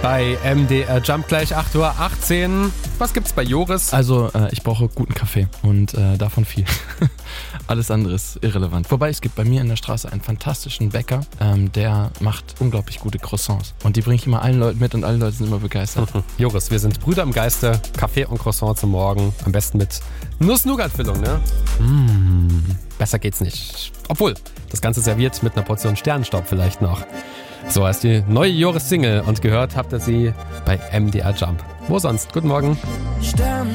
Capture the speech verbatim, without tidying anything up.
Bei M D R Jump gleich acht Uhr achtzehn. Was gibt's bei Joris? Also, äh, ich brauche guten Kaffee und äh, davon viel. Alles andere ist irrelevant. Wobei, es gibt bei mir in der Straße einen fantastischen Bäcker, ähm, der macht unglaublich gute Croissants. Und die bringe ich immer allen Leuten mit und alle Leute sind immer begeistert. Joris, wir sind Brüder im Geiste. Kaffee und Croissant zum Morgen. Am besten mit Nuss-Nougat-Füllung, ne? Mmh, besser geht's nicht. Obwohl, das Ganze serviert mit einer Portion Sternenstaub vielleicht noch. So heißt die neue Joris-Single und gehört habt ihr sie bei M D R Jump. Wo sonst? Guten Morgen. Stern